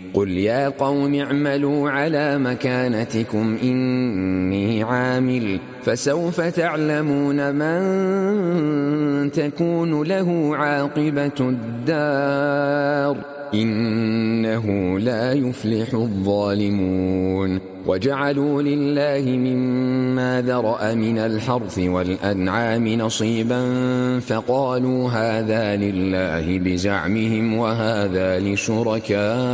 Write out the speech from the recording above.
قل يا قوم اعملوا على مكانتكم إني عامل فسوف تعلمون من تكون له عاقبة الدار إنه لا يفلح الظالمون. وجعلوا لله مما ذرأ من الحرث والأنعام نصيبا فقالوا هذا لله بزعمهم وهذا لشركائهم